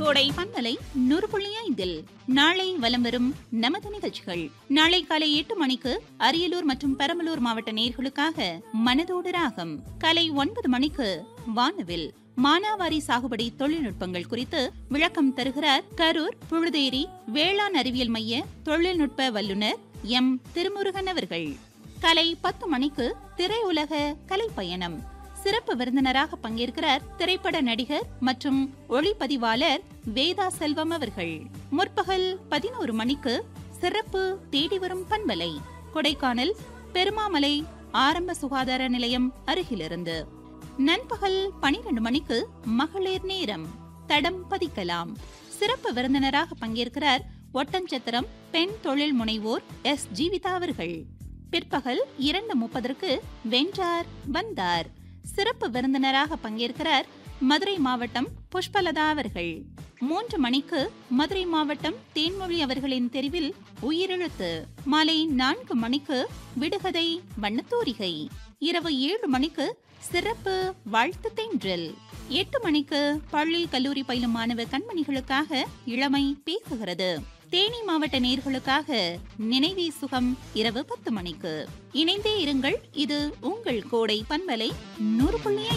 கோடை பண்பலை 100.5 நாளை வலம் வரும் நமது நிகழ்ச்சிகள். நாளை காலை 8 மணிக்கு அரியலூர் மற்றும் பெரம்பலூர் மாவட்ட நேயர்களுக்காக மனதோடு ராகம். காலை 9 மணிக்கு வானவில் மானாவாரி சாகுபடி தொழில்நுட்பங்கள் குறித்து விளக்கம் தருகிறார் கரூர் புழுதேரி வேளாண் அறிவியல் மைய தொழில்நுட்ப வல்லுநர் எம் திருமுருகன் அவர்கள். காலை 10 மணிக்கு திரையுலக கலைப்பயணம். சிறப்பு விருந்தினராக பங்கேற்கிறார் திரைப்பட நடிகர் மற்றும் ஒளிப்பதிவாளர் வேதா செல்வம் அவர்கள். முற்பகல் 11 மணிக்கு சிறப்பு தேடி வரும் பண்பலை கொடைக்கானல் பெருமாமலை ஆரம்ப சுகாதார நிலையம் அருகிலிருந்து. நண்பகல் 12 மணிக்கு மகளிர் நேரம் தடம் பதிக்கலாம். சிறப்பு விருந்தினராக பங்கேற்கிறார் ஒட்டஞ்சத்திரம் பெண் தொழில் முனைவோர் எஸ் ஜீவிதா அவர்கள். பிற்பகல் 2:30க்கு வென்றார் வந்தார். சிறப்பு விருந்தினராக பங்கேற்கிறார் மதுரை மாவட்டம் புஷ்பலதா அவர்கள். 3 மணிக்கு மதுரை மாவட்டம் தேன்மொழி அவர்களின் தெரிவில் உயிரெழுத்து. மாலை 4 மணிக்கு விடுகதை வண்ணத்தூரிகை. இரவு 7 மணிக்கு சிறப்பு வாழ்த்து தென்றல். 8 மணிக்கு பள்ளி கல்லூரி பயிலும் மாணவ கண்மணிகளுக்காக இளமை பேசுகிறது. தேனி மாவட்ட நேயர்களுக்காக நினைவே சுகம் இரவு 10 மணிக்கு. இணைந்தே இருங்கள். இது உங்கள் கோடை பண்பலை 100.5.